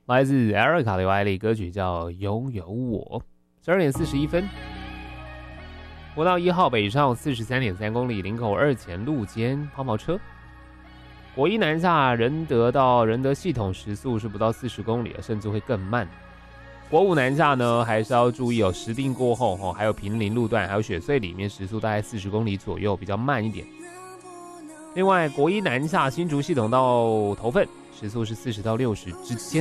来自 Erica 刘爱丽，歌曲叫《拥有我》。12点41分。国道1号北上43.3公里，林口2前路肩泡泡车。国一南下仁德到仁德系统时速是不到40公里，甚至会更慢。国五南下呢，还是要注意石碇过后还有坪林路段，还有雪隧里面时速大概40公里左右，比较慢一点。另外，国一南下新竹系统到头份时速是40到60之间。